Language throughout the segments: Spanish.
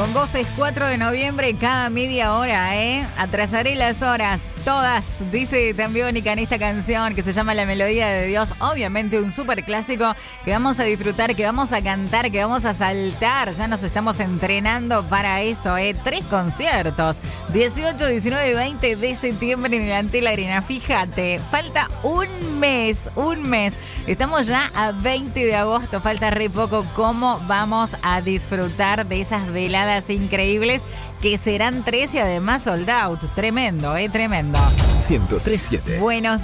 Con vos es 4 de noviembre, cada media hora, ¿eh? Atrasaré las horas, todas, dice Tambiónica en esta canción que se llama La Melodía de Dios. Obviamente un súper clásico que vamos a disfrutar, que vamos a cantar, que vamos a saltar. Ya nos estamos entrenando para eso, ¿eh? 3 conciertos, 18, 19 y 20 de septiembre en el Antel Arena. Fíjate, falta un mes. Estamos ya a 20 de agosto, falta re poco. ¿Cómo vamos a disfrutar de esas veladas increíbles que serán 3 y además sold out? Tremendo, tremendo. 103.7. Buenos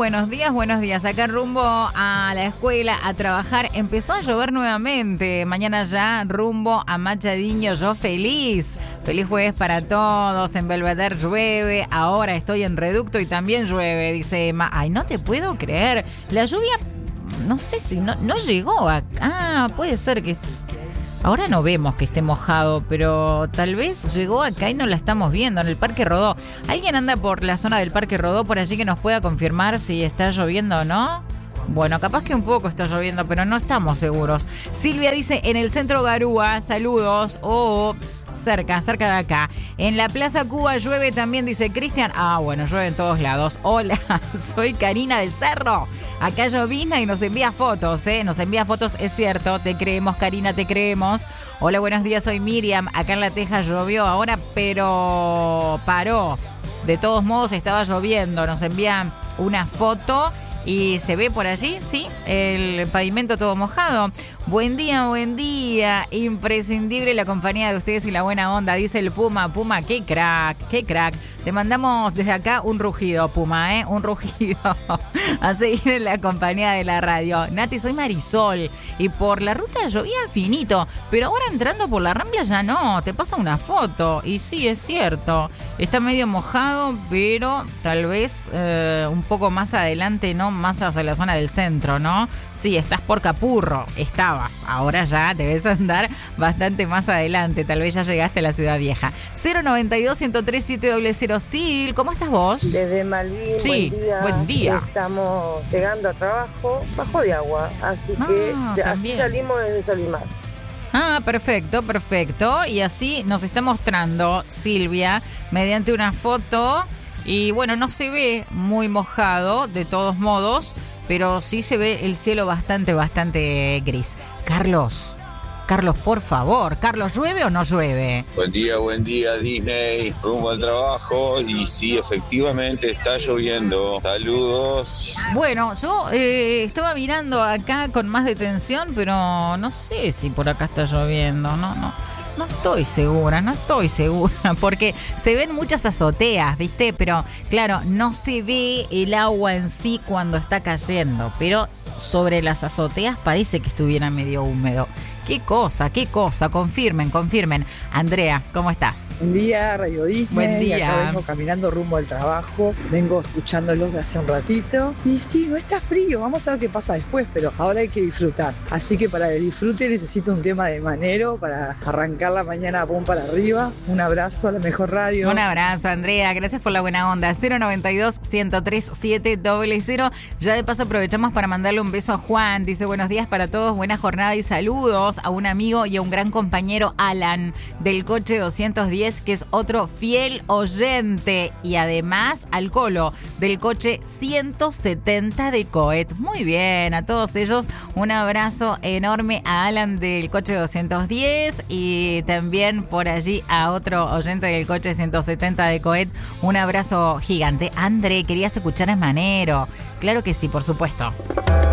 días. Acá rumbo a la escuela, a trabajar. Empezó a llover nuevamente. Mañana ya rumbo a Machadiño. Yo feliz jueves para todos. En Belvedere llueve. Ahora estoy en Reducto y también llueve, dice Emma. Ay, no te puedo creer. La lluvia, no sé si no llegó acá. Puede ser que... Ahora no vemos que esté mojado, pero tal vez llegó acá y no la estamos viendo en el Parque Rodó. ¿Alguien anda por la zona del Parque Rodó por allí que nos pueda confirmar si está lloviendo o no? Bueno, capaz que un poco está lloviendo, pero no estamos seguros. Silvia dice, en el centro Garúa, saludos. Cerca de acá. En la Plaza Cuba llueve también, dice Cristian. Bueno, llueve en todos lados. Hola, soy Karina del Cerro. Acá llovizna y nos envía fotos, Nos envía fotos, es cierto. Te creemos, Karina, te creemos. Hola, buenos días, soy Miriam. Acá en La Teja llovió ahora, pero paró. De todos modos estaba lloviendo. Nos envían una foto y se ve por allí, sí, el pavimento todo mojado. Buen día, imprescindible la compañía de ustedes y la buena onda, dice el Puma, qué crack. Te mandamos desde acá un rugido, Puma, un rugido, a seguir en la compañía de la radio. Nati, soy Marisol, y por la ruta llovía finito, pero ahora entrando por la Rambla ya no, te pasa una foto, y sí, es cierto, está medio mojado, pero tal vez un poco más adelante, ¿no? Más hacia la zona del centro, ¿no? Sí, estás por Capurro, ahora ya debes andar bastante más adelante, tal vez ya llegaste a la Ciudad Vieja. 092-103-700. Sil, ¿cómo estás vos? Desde Malvin, sí, buen día. Estamos llegando a trabajo bajo de agua, así que así salimos desde Solimar. Perfecto. Y así nos está mostrando Silvia mediante una foto. Y bueno, no se ve muy mojado de todos modos, pero sí se ve el cielo bastante gris. Carlos, por favor. Carlos, ¿llueve o no llueve? Buen día, Disney. Rumbo al trabajo y sí, efectivamente está lloviendo. Saludos. Bueno, yo estaba mirando acá con más detención, pero no sé si por acá está lloviendo. No estoy segura, porque se ven muchas azoteas, ¿viste? Pero claro, no se ve el agua en sí cuando está cayendo, pero sobre las azoteas parece que estuviera medio húmedo. Qué cosa, confirmen. Andrea, ¿cómo estás? Buen día, Radio Disney. Buen día. Acá vengo caminando rumbo al trabajo, vengo escuchándolos de hace un ratito. Y sí, no está frío, vamos a ver qué pasa después, pero ahora hay que disfrutar. Así que para el disfrute necesito un tema de Manero para arrancar la mañana pum para arriba. Un abrazo a la mejor radio. Un abrazo, Andrea, gracias por la buena onda. 092-103-700. Ya de paso aprovechamos para mandarle un beso a Juan. Dice, buenos días para todos, buena jornada y saludos a un amigo y a un gran compañero, Alan, del coche 210, que es otro fiel oyente, y además al Colo, del coche 170 de Coet. Muy bien, a todos ellos un abrazo enorme, a Alan del coche 210 y también por allí a otro oyente del coche 170 de Coet. Un abrazo gigante. André, ¿querías escuchar a Manero? Claro que sí, por supuesto.